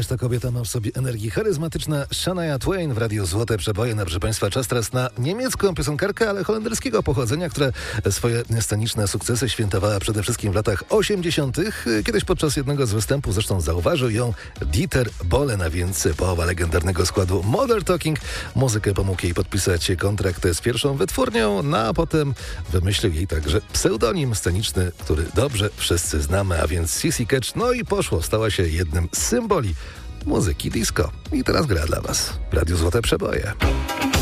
Ależ ta kobieta ma w sobie energii. Charyzmatyczna Shania Twain w Radiu Złote Przeboje. Proszę Państwa, czas teraz na niemiecką piosenkarkę, ale holenderskiego pochodzenia, która swoje sceniczne sukcesy świętowała przede wszystkim w latach 80. Kiedyś podczas jednego z występów zresztą zauważył ją Dieter Bohlen, a więc połowa legendarnego składu Modern Talking. Muzykę pomógł jej podpisać kontrakt z pierwszą wytwórnią, no a potem wymyślił jej także pseudonim sceniczny, który dobrze wszyscy znamy, a więc Sissy Catch. No i poszło, stała się jednym z symboli muzyki disco. I teraz gra dla Was w Radiu Złote Przeboje.